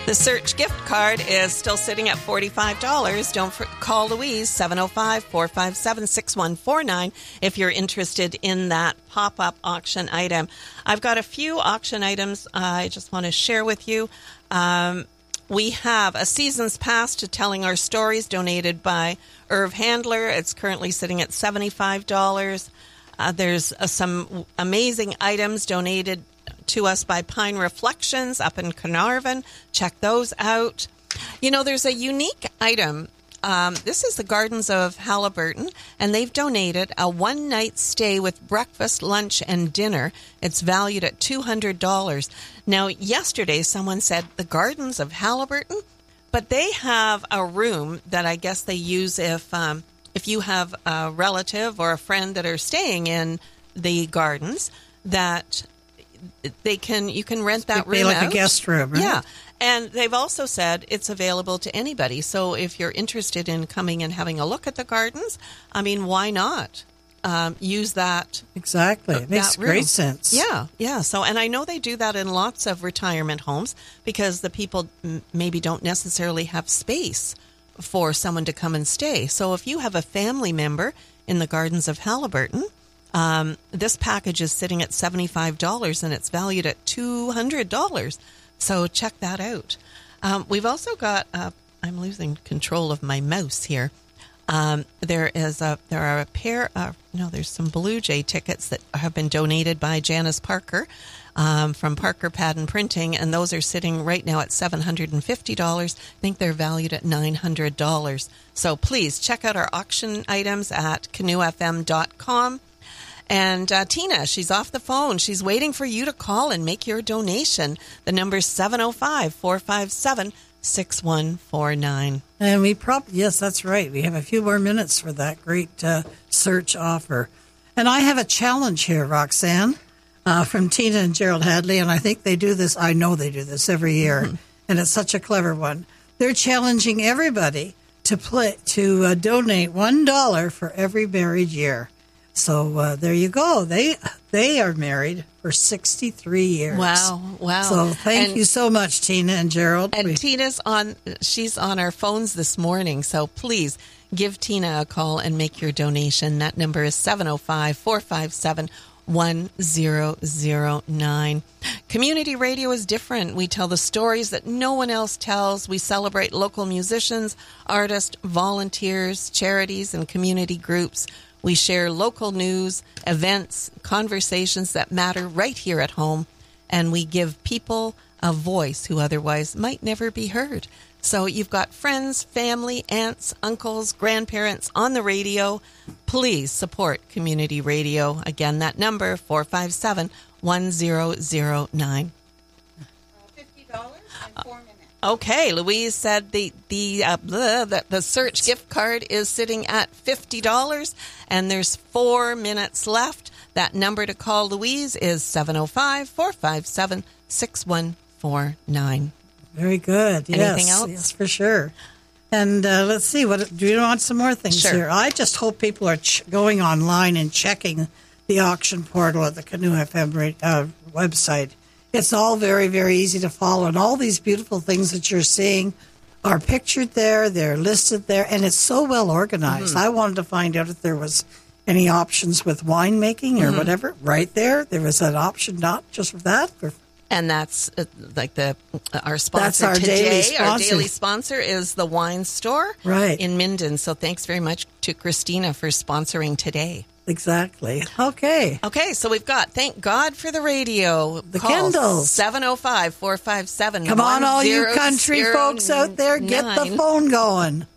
The Search gift card is still sitting at $45. Don't call Louise, 705-457-6149, if you're interested in that pop-up auction item. I've got a few auction items I just want to share with you. We have a season's pass to Telling Our Stories donated by Irv Handler. It's currently sitting at $75. There's some amazing items donated to us by Pine Reflections up in Carnarvon. Check those out. You know, there's a unique item. This is the Gardens of Haliburton, and they've donated a one-night stay with breakfast, lunch, and dinner. It's valued at $200. Now, yesterday, someone said the Gardens of Haliburton, but they have a room that I guess they use if you have a relative or a friend that are staying in the gardens, that you can rent that room like out. A guest room, right? Yeah. And they've also said it's available to anybody. So if you're interested in coming and having a look at the gardens, I mean, why not use that? Exactly. It makes great sense. Yeah. So, and I know they do that in lots of retirement homes because the people maybe don't necessarily have space for someone to come and stay. So if you have a family member in the Gardens of Haliburton, this package is sitting at $75 and it's valued at $200. So check that out. We've also got, I'm losing control of my mouse here. There are a pair of, there's some Blue Jay tickets that have been donated by Janice Parker from Parker Pad and Printing, and those are sitting right now at $750. I think they're valued at $900. So please check out our auction items at canoefm.com. And Tina, she's off the phone. She's waiting for you to call and make your donation. The number's 705-457-6149. And yes, that's right. We have a few more minutes for that great search offer. And I have a challenge here, Roxanne, from Tina and Gerald Hadley, and I think they do this. I know they do this every year, and it's such a clever one. They're challenging everybody to donate $1 for every married year. So there you go. They are married for 63 years. Wow. So thank you so much, Tina and Gerald. And she's on our phones this morning. So please give Tina a call and make your donation. That number is 705-457-1009. Community radio is different. We tell the stories that no one else tells. We celebrate local musicians, artists, volunteers, charities, and community groups. We share local news, events, conversations that matter right here at home, and we give people a voice who otherwise might never be heard. So you've got friends, family, aunts, uncles, grandparents on the radio. Please support community radio. Again, that number, 457-1009. $50 and 4 minutes. Okay, Louise said the search gift card is sitting at $50, and there's 4 minutes left. That number to call Louise is 705-457-6149. Very good. Yes, anything else? Yes, for sure. And let's see, do you want some more things here? I just hope people are going online and checking the auction portal at the Canoe FM website. It's all very, very easy to follow, and all these beautiful things that you're seeing are pictured there, they're listed there, and it's so well organized. I wanted to find out if there was any options with winemaking or whatever. Right there was an option, not just for that. And that's like our sponsor that's our today. Daily sponsor. Our daily sponsor is the Wine Store in Minden. So thanks very much to Christina for sponsoring today. Exactly. Okay, so we've got, thank God for the radio. The Kendalls. 705-457. Come on, all you country folks out there, get the phone going.